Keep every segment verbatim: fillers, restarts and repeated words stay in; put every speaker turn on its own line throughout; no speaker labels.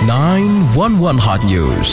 sembilan satu satu Hot News.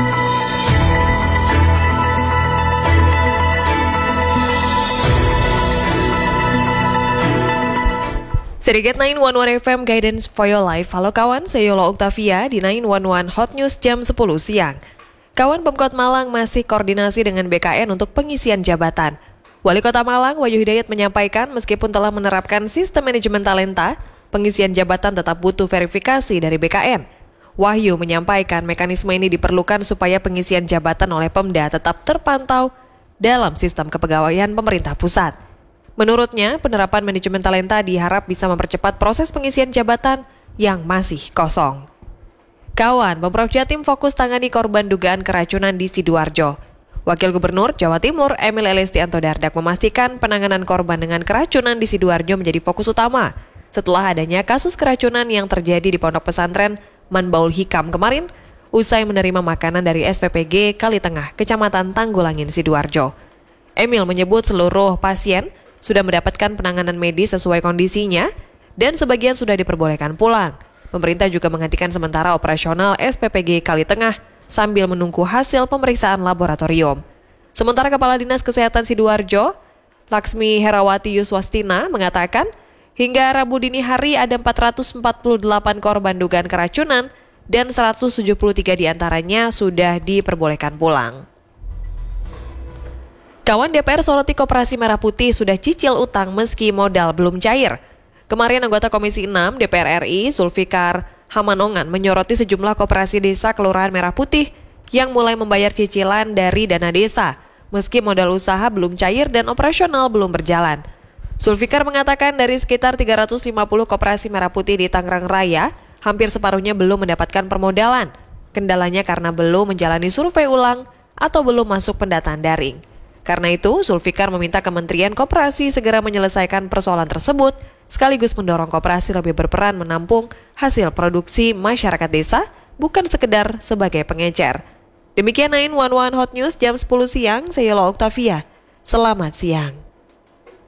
Sedikit sembilan satu satu F M Guidance for Your Life. Halo kawan, saya Yola Octavia di sembilan satu satu Hot News jam sepuluh siang. Kawan, Pemkot Malang masih koordinasi dengan B K N untuk pengisian jabatan. Wali Kota Malang, Wahyu Hidayat menyampaikan meskipun telah menerapkan sistem manajemen talenta, pengisian jabatan tetap butuh verifikasi dari B K N. Wahyu menyampaikan mekanisme ini diperlukan supaya pengisian jabatan oleh Pemda tetap terpantau dalam sistem kepegawaian pemerintah pusat. Menurutnya, penerapan manajemen talenta diharap bisa mempercepat proses pengisian jabatan yang masih kosong. Kawan, Pemprov Jatim fokus tangani korban dugaan keracunan di Sidoarjo. Wakil Gubernur Jawa Timur Emil Elestianto Dardak memastikan penanganan korban dengan keracunan di Sidoarjo menjadi fokus utama setelah adanya kasus keracunan yang terjadi di Pondok Pesantren Manbaul Hikam kemarin usai menerima makanan dari S P P G Kalitengah, Kecamatan Tanggulangin, Sidoarjo. Emil menyebut seluruh pasien sudah mendapatkan penanganan medis sesuai kondisinya dan sebagian sudah diperbolehkan pulang. Pemerintah juga menghentikan sementara operasional S P P G Kalitengah sambil menunggu hasil pemeriksaan laboratorium. Sementara Kepala Dinas Kesehatan Sidoarjo, Laksmi Herawati Yuswastina, mengatakan hingga Rabu dini hari ada empat ratus empat puluh delapan korban dugaan keracunan dan seratus tujuh puluh tiga diantaranya sudah diperbolehkan pulang. Kawan, D P R soroti Koperasi Merah Putih sudah cicil utang meski modal belum cair. Kemarin anggota Komisi enam D P R R I, Zulfikar Hamanongan, menyoroti sejumlah koperasi desa Kelurahan Merah Putih yang mulai membayar cicilan dari dana desa, meski modal usaha belum cair dan operasional belum berjalan. Zulfikar mengatakan dari sekitar tiga ratus lima puluh koperasi Merah Putih di Tangerang Raya, hampir separuhnya belum mendapatkan permodalan. Kendalanya karena belum menjalani survei ulang atau belum masuk pendataan daring. Karena itu, Zulfikar meminta Kementerian Koperasi segera menyelesaikan persoalan tersebut, sekaligus mendorong koperasi lebih berperan menampung hasil produksi masyarakat desa, bukan sekedar sebagai pengecer. Demikian sembilan satu satu Hot News jam sepuluh siang, saya Yola Octavia. Selamat siang.